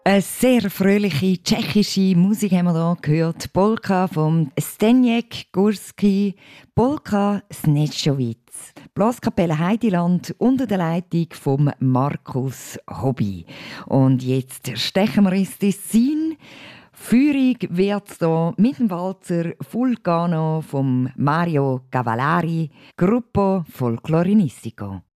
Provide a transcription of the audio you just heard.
Eine sehr fröhliche tschechische Musik haben wir hier gehört. Polka vom Zdeněk Gurski, Polka Snetschowitz. Blaskapelle Heidiland unter der Leitung von Markus Hobby. Und jetzt stechen wir ins Tessin. Führung wird hier mit dem Walzer Fulcano von Mario Cavallari, Gruppo Folklorinistico.